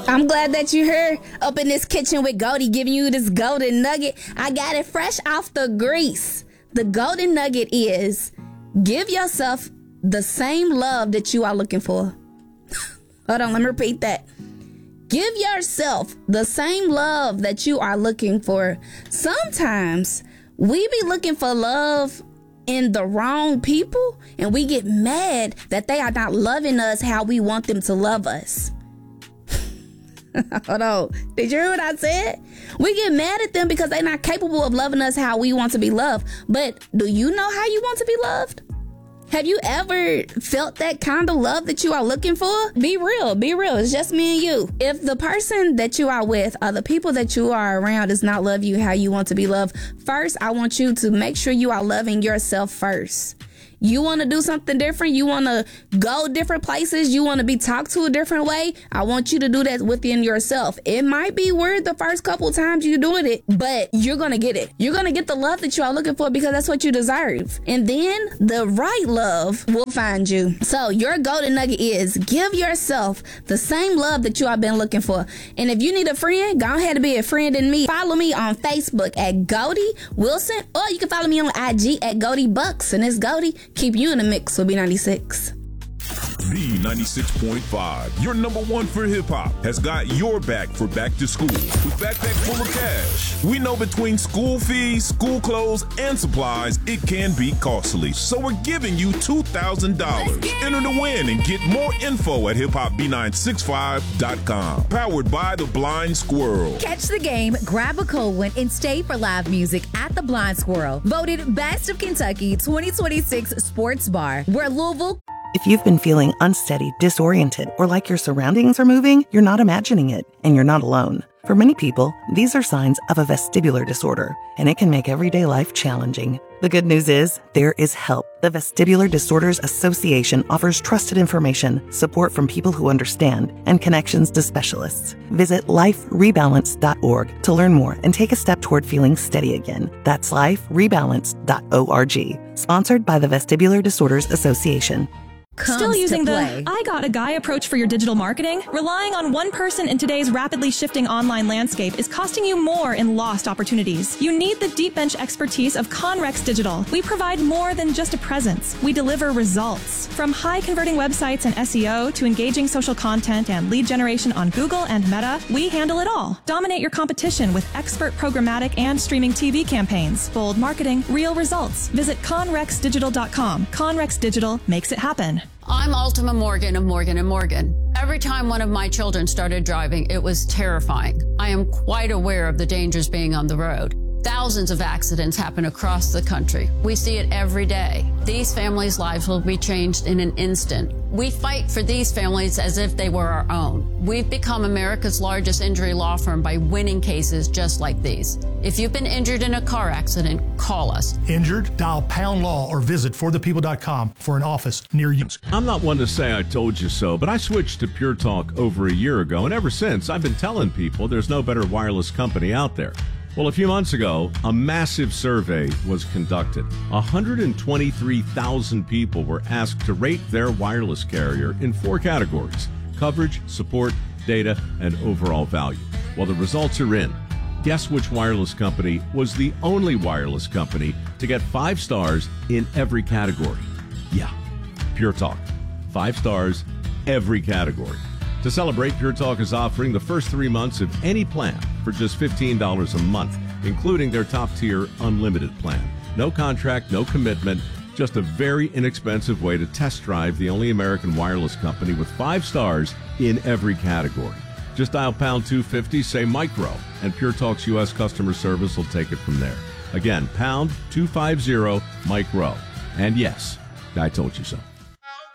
I'm glad that you're here up in this kitchen with Goldie giving you this golden nugget. I got it fresh off the grease. The golden nugget is give yourself the same love that you are looking for. Hold on, let me repeat that. Give yourself the same love that you are looking for. Sometimes we be looking for love in the wrong people, and we get mad that they are not loving us how we want them to love us. Hold on. Did you hear what I said? We get mad at them because they're not capable of loving us how we want to be loved. But do you know how you want to be loved? Have you ever felt that kind of love that you are looking for? Be real. Be real. It's just me and you. If the person that you are with or the people that you are around does not love you how you want to be loved, first, I want you to make sure you are loving yourself first. You want to do something different? You want to go different places? You want to be talked to a different way? I want you to do that within yourself. It might be weird the first couple of times you're doing it, but you're going to get it. You're going to get the love that you are looking for because that's what you deserve. And then the right love will find you. So your golden nugget is give yourself the same love that you have been looking for. And if you need a friend, go ahead and be a friend in me. Follow me on Facebook at Goldie Wilson, or you can follow me on IG at Goldie Bucks. And it's Goldie. Keep you in the mix with B96. B96.5, your number one for hip-hop, has got your back for back to school. With Backpack Full of Cash, we know between school fees, school clothes, and supplies, it can be costly. So we're giving you $2,000. Enter to win and get more info at hiphopb965.com. Powered by The Blind Squirrel. Catch the game, grab a cold one, and stay for live music at The Blind Squirrel. Voted Best of Kentucky 2026 Sports Bar, where Louisville... If you've been feeling unsteady, disoriented, or like your surroundings are moving, you're not imagining it, and you're not alone. For many people, these are signs of a vestibular disorder, and it can make everyday life challenging. The good news is, there is help. The Vestibular Disorders Association offers trusted information, support from people who understand, and connections to specialists. Visit liferebalance.org to learn more and take a step toward feeling steady again. That's liferebalance.org. Sponsored by the Vestibular Disorders Association. Still using the I got a guy approach for your digital marketing? Relying on one person in today's rapidly shifting online landscape is costing you more in lost opportunities. You need the deep bench expertise of Conrex Digital. We provide more than just a presence. We deliver results. From high converting websites and SEO to engaging social content and lead generation on Google and Meta, we handle it all. Dominate your competition with expert programmatic and streaming TV campaigns. Bold marketing, real results. Visit conrexdigital.com. Conrex Digital makes it happen. I'm Ultima Morgan of Morgan & Morgan. Every time one of my children started driving, it was terrifying. I am quite aware of the dangers being on the road. Thousands of accidents happen across the country. We see it every day. These families' lives will be changed in an instant. We fight for these families as if they were our own. We've become America's largest injury law firm by winning cases just like these. If you've been injured in a car accident, call us. Injured? Dial Pound Law or visit forthepeople.com for an office near you. I'm not one to say I told you so, but I switched to Pure Talk over a year ago, and ever since I've been telling people there's no better wireless company out there. Well, a few months ago, a massive survey was conducted. 123,000 people were asked to rate their wireless carrier in 4 categories: coverage, support, data, and overall value. Well, the results are in. Guess which wireless company was the only wireless company to get 5 stars in every category? Yeah, Pure Talk. 5 stars, every category. To celebrate, Pure Talk is offering the first 3 months of any plan for just $15 a month, including their top-tier unlimited plan. No contract, no commitment, just a very inexpensive way to test drive the only American wireless company with 5 stars in every category. Just dial pound 250, say micro, and Pure Talk's U.S. customer service will take it from there. Again, pound 250 micro. And yes, I told you so.